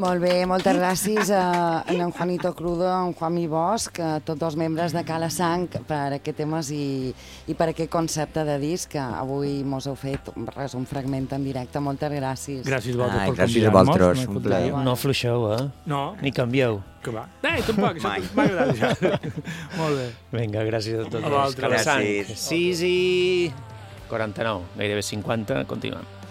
Molt bé, moltes gràcies a en Juanito Crudo, a en Juanmi Bosch, a tots els membres de Cala Sang per aquest temes i per aquest concepte de disc que avui mos heu fet un fragment en directe. Moltes gràcies. Gràcies a vosaltres per gràcies a vosaltres, un plaer. No afluixeu, No. Ni canvieu. Que va. Tampoc, això m'ha agradat això. Molt bé. Vinga, gràcies a tots. A vosaltres. Cala Sang. Gràcies. 6:49, gairebé 50, continuem.